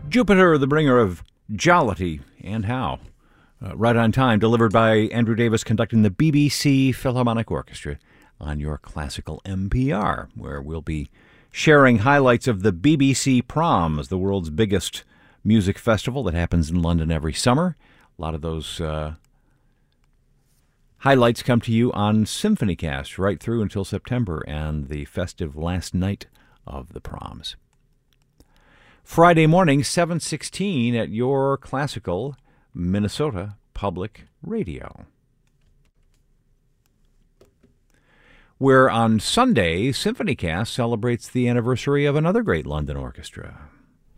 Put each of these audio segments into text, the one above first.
Jupiter, the bringer of jollity and how. Right on time, delivered by Andrew Davis conducting the BBC Philharmonic Orchestra on your classical NPR, where we'll be sharing highlights of the BBC Proms, the world's biggest music festival that happens in London every summer. A lot of those highlights come to you on SymphonyCast right through until September and the festive last night of the Proms. Friday morning, 7:16 at your classical Minnesota Public Radio. Where on Sunday, SymphonyCast celebrates the anniversary of another great London orchestra.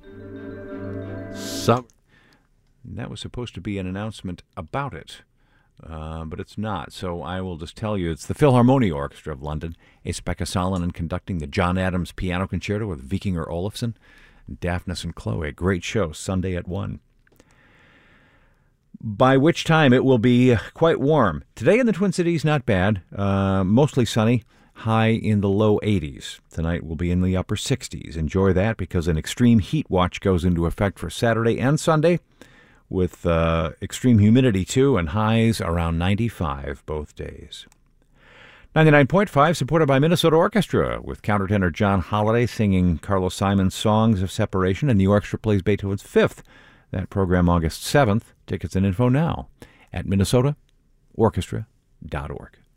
That was supposed to be an announcement about it, but it's not. So I will just tell you, it's the Philharmonia Orchestra of London. Ace-Pekka Salonen conducting the John Adams Piano Concerto with Vikingur Olafsson, Daphnis and Chloe. A great show, Sunday at 1. By which time it will be quite warm. Today in the Twin Cities, not bad. Mostly sunny, high in the low 80s. Tonight will be in the upper 60s. Enjoy that because an extreme heat watch goes into effect for Saturday and Sunday with extreme humidity too and highs around 95 both days. 99.5 supported by Minnesota Orchestra with countertenor John Holliday singing Carlos Simon's Songs of Separation, and the orchestra plays Beethoven's Fifth. That program August 7th. Tickets and info now at minnesotaorchestra.org.